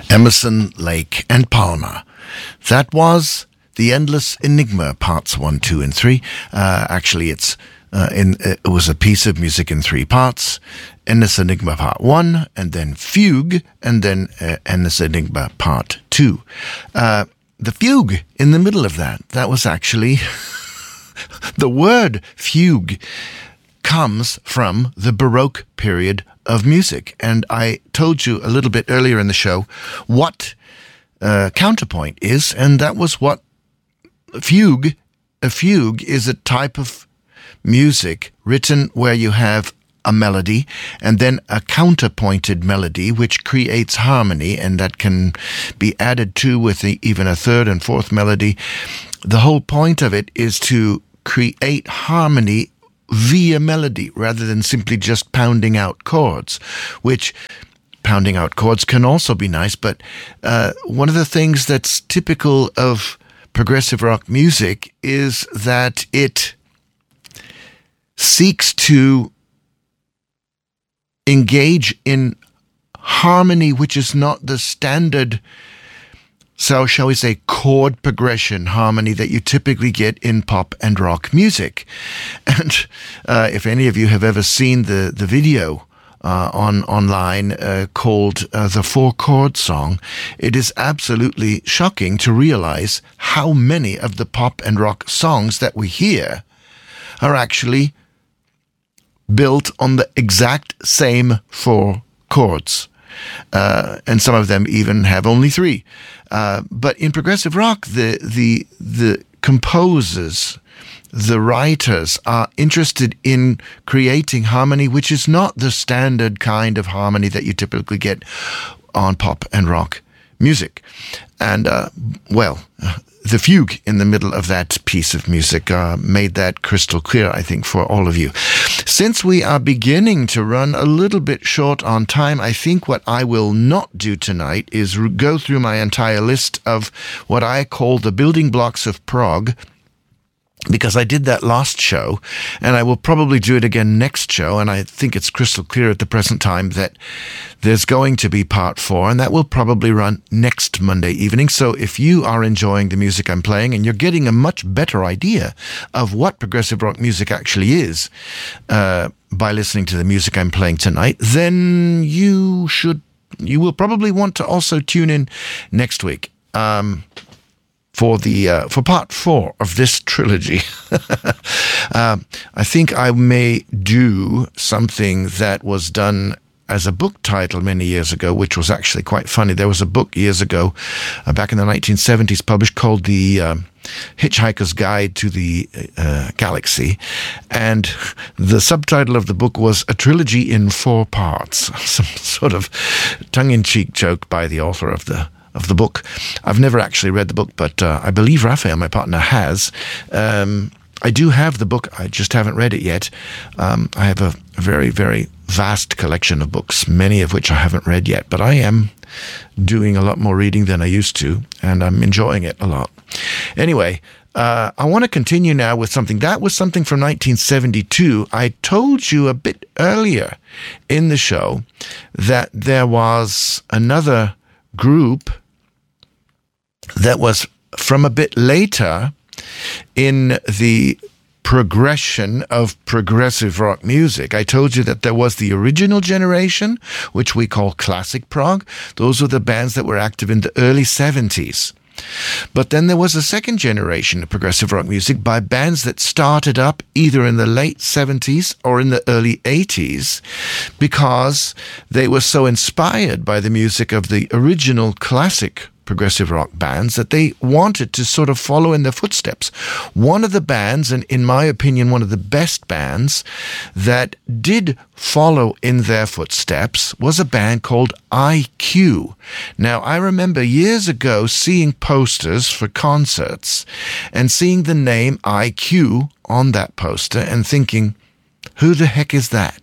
Emerson, Lake and Palmer. That was The Endless Enigma, parts 1, 2, and 3. Actually, it was a piece of music in 3 parts. Endless Enigma Part 1, and then Fugue, and then Endless Enigma Part 2. The fugue in the middle of that was actually the word fugue comes from the Baroque period of music. And I told you a little bit earlier in the show what counterpoint is, and that was what fugue. A fugue is a type of music written where you have a melody and then a counterpointed melody which creates harmony, and that can be added to with even a third and fourth melody. The whole point of it is to create harmony via melody rather than simply just pounding out chords, which pounding out chords can also be nice, but one of the things that's typical of progressive rock music is that it seeks to engage in harmony which is not the standard, so shall we say, chord progression harmony that you typically get in pop and rock music. And if any of you have ever seen the video online called the 4-Chord Song, it is absolutely shocking to realize how many of the pop and rock songs that we hear are actually built on the exact same 4 chords. And some of them even have only 3. But in progressive rock, the composers, the writers are interested in creating harmony which is not the standard kind of harmony that you typically get on pop and rock music. And, the fugue in the middle of that piece of music made that crystal clear, I think, for all of you. Since we are beginning to run a little bit short on time, I think what I will not do tonight is go through my entire list of what I call the building blocks of prog, because I did that last show, and I will probably do it again next show, and I think it's crystal clear at the present time that there's going to be part 4, and that will probably run next Monday evening. So if you are enjoying the music I'm playing, and you're getting a much better idea of what progressive rock music actually is by listening to the music I'm playing tonight, then you will probably want to also tune in next week. For part 4 of this trilogy. I think I may do something that was done as a book title many years ago, which was actually quite funny. There was a book years ago, back in the 1970s, published called The Hitchhiker's Guide to the Galaxy, and the subtitle of the book was A Trilogy in 4 Parts, some sort of tongue-in-cheek joke by the author of the book. I've never actually read the book, but I believe Raphael, my partner, has. I do have the book. I just haven't read it yet. I have a very, very vast collection of books, many of which I haven't read yet, but I am doing a lot more reading than I used to, and I'm enjoying it a lot. Anyway, I want to continue now with something. That was something from 1972. I told you a bit earlier in the show that there was another group that was from a bit later in the progression of progressive rock music. I told you that there was the original generation, which we call classic prog. Those were the bands that were active in the early 70s. But then there was a second generation of progressive rock music by bands that started up either in the late 70s or in the early 80s because they were so inspired by the music of the original classic progressive rock bands that they wanted to sort of follow in their footsteps. One of the bands, and in my opinion, one of the best bands that did follow in their footsteps was a band called IQ. Now, I remember years ago seeing posters for concerts and seeing the name IQ on that poster and thinking, who the heck is that?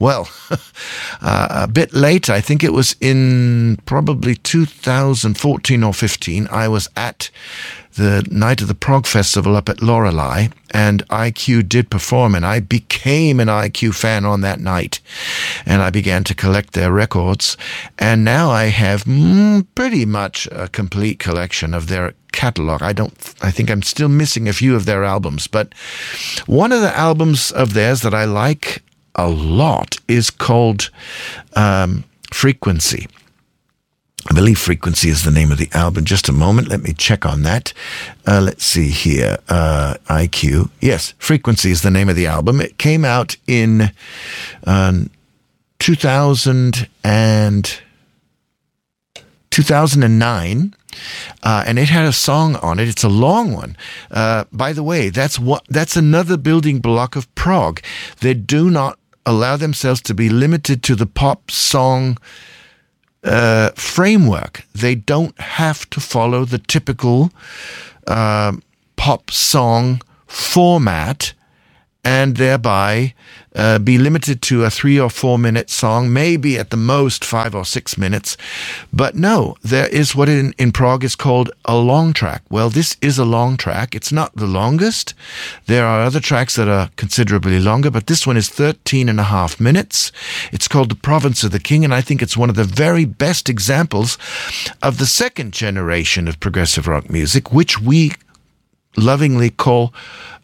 Well, a bit later, I think it was in probably 2014 or 15, I was at the night of the Prog Festival up at Lorelei, and IQ did perform, and I became an IQ fan on that night, and I began to collect their records, and now I have pretty much a complete collection of their catalog. I think I'm still missing a few of their albums, but one of the albums of theirs that I like a lot is called Frequency. I believe Frequency is the name of the album. Just a moment. Let me check on that. Let's see here. IQ. Yes, Frequency is the name of the album. It came out in 2009. And it had a song on it. It's a long one. By the way, that's another building block of prog. They do not allow themselves to be limited to the pop song framework. They don't have to follow the typical pop song format and thereby be limited to a 3 or 4 minute song, maybe at the most 5 or 6 minutes. But no, there is what in prog is called a long track. Well, this is a long track. It's not the longest. There are other tracks that are considerably longer, but this one is 13 and a half minutes. It's called The Province of the King, and I think it's one of the very best examples of the second generation of progressive rock music, which we lovingly call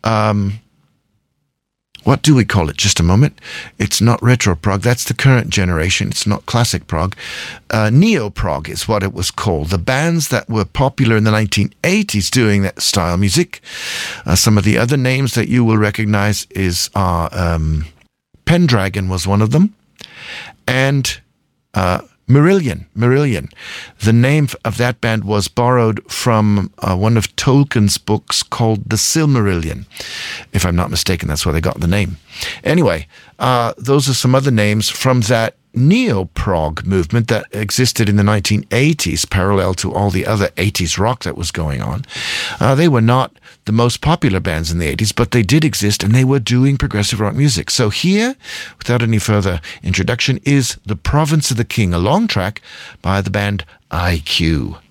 what do we call it? Just a moment. It's not retro prog. That's the current generation. It's not classic prog. Neo prog is what it was called. The bands that were popular in the 1980s doing that style music. Some of the other names that you will recognize are Pendragon was one of them, and Marillion. The name of that band was borrowed from one of Tolkien's books called The Silmarillion. If I'm not mistaken, that's where they got the name. Anyway, those are some other names from that neo-prog movement that existed in the 1980s, parallel to all the other 80s rock that was going on. They were not the most popular bands in the 80s, but they did exist, and they were doing progressive rock music. So here, without any further introduction, is The Province of the King, a long track by the band IQ.